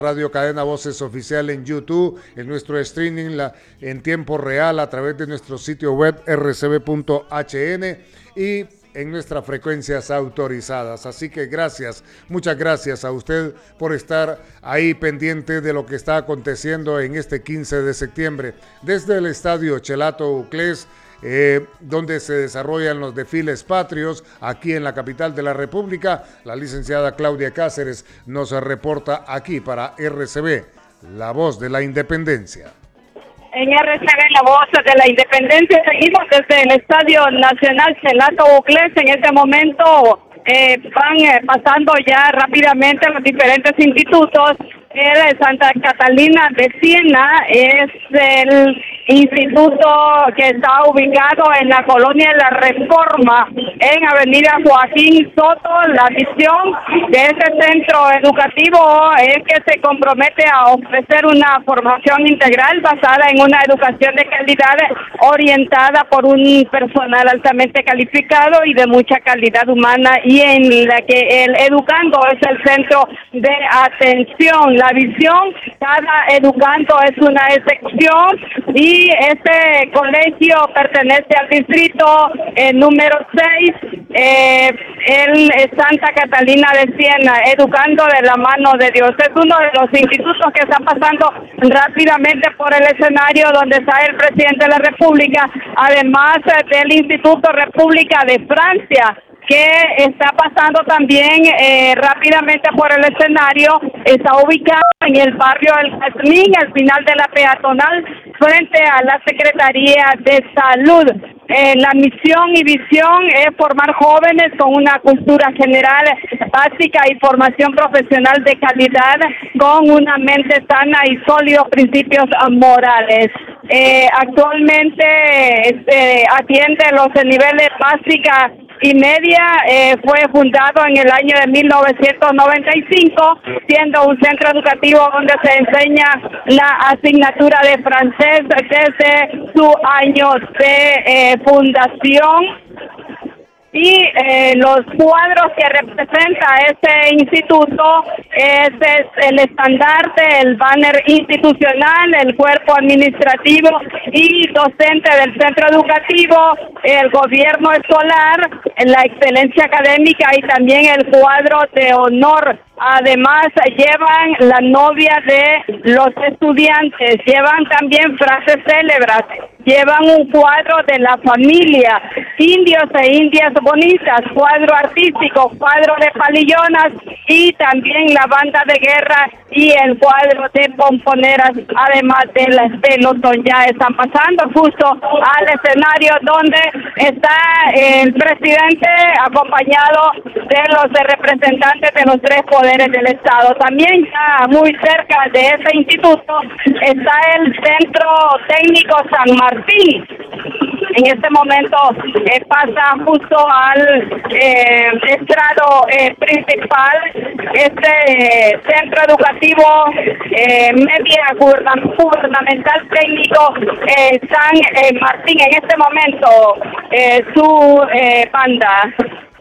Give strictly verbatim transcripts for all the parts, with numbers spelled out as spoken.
Radio Cadena Voces Oficial en YouTube, en nuestro streaming la, en tiempo real a través de nuestro sitio web r c b punto h n y en nuestras frecuencias autorizadas. Así que gracias, muchas gracias a usted por estar ahí pendiente de lo que está aconteciendo en este quince de septiembre desde el Estadio Chelato Uclés, Eh, donde se desarrollan los desfiles patrios aquí en la capital de la República. La licenciada Claudia Cáceres nos reporta aquí para R C B, la voz de la independencia. En R C B, la voz de la independencia, seguimos desde el Estadio Nacional Chelato Uclés. En este momento eh, van eh, pasando ya rápidamente los diferentes institutos. El Santa Catalina de Siena es el instituto que está ubicado en la colonia de la Reforma, en Avenida Joaquín Soto. La visión de este centro educativo es que se compromete a ofrecer una formación integral basada en una educación de calidad orientada por un personal altamente calificado y de mucha calidad humana, y en la que el educando es el centro de atención. La visión, cada educando es una excepción, y este colegio pertenece al distrito eh, número seis, eh, el Santa Catalina de Siena, educando de la mano de Dios. Es uno de los institutos que están pasando rápidamente por el escenario donde está el presidente de la República, además del Instituto República de Francia, que está pasando también eh, rápidamente por el escenario. Está ubicado en el barrio El Jazmín, al final de la peatonal, frente a la Secretaría de Salud. Eh, la misión y visión es formar jóvenes con una cultura general básica y formación profesional de calidad, con una mente sana y sólidos principios morales. Eh, actualmente este, atiende los niveles básica y media. Eh, fue fundado en el año de mil novecientos noventa y cinco, siendo un centro educativo donde se enseña la asignatura de francés desde su año de eh, fundación. Y eh, los cuadros que representa este instituto es, es el estandarte, el banner institucional, el cuerpo administrativo y docente del centro educativo, el gobierno escolar, la excelencia académica y también el cuadro de honor. Además, llevan la novia de los estudiantes, llevan también frases célebres, llevan un cuadro de la familia, indios e indias bonitas, cuadro artístico, cuadro de palillonas y también la banda de guerra y el cuadro de pomponeras, además de las pelotón. Ya están pasando justo al escenario donde está el presidente acompañado de los representantes de los tres poderes del Estado. También ya muy cerca de este instituto está el Centro Técnico San Martín. En este momento eh, pasa justo al eh, estrado eh, principal este eh, centro educativo eh, media gubernamental técnico eh, San eh, Martín. En este momento eh, su eh, banda.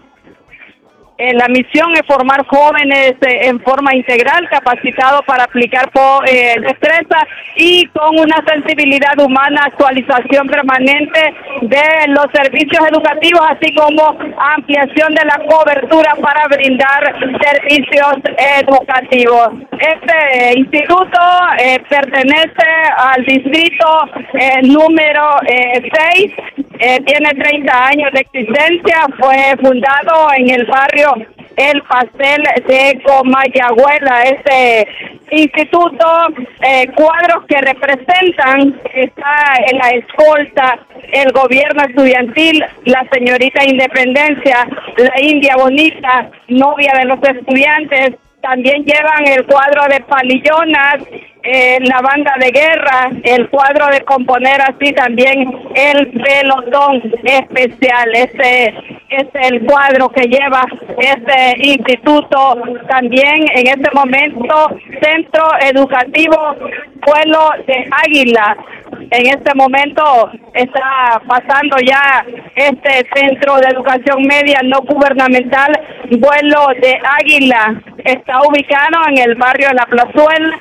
Eh, la misión es formar jóvenes eh, en forma integral, capacitados para aplicar por, eh, destreza y con una sensibilidad humana, actualización permanente de los servicios educativos, así como ampliación de la cobertura para brindar servicios educativos. Este eh, instituto eh, pertenece al distrito eh, número eh, seis, eh, tiene treinta años de existencia, fue fundado en el barrio El Pastel de Comayagüela. Este instituto, eh, cuadros que representan, está en la escolta, el gobierno estudiantil, la señorita Independencia, la India Bonita, novia de los estudiantes. También llevan el cuadro de palillonas, eh, la banda de guerra, el cuadro de componeras y también el pelotón especial. Este es el cuadro que lleva este instituto. También en este momento, Centro Educativo Vuelo de Águila. En este momento está pasando ya este centro de educación media no gubernamental, Vuelo de Águila. está ubicado en el barrio de La Plazuela,